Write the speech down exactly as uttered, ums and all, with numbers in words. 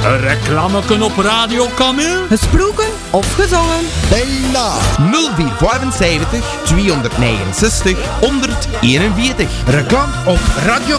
Een reclameken op Radio Camille? Gesproken of gezongen? Bijna. nul vier vijfenzeventig tweehonderdnegenenzestig honderdeenenveertig. Reclame op Radio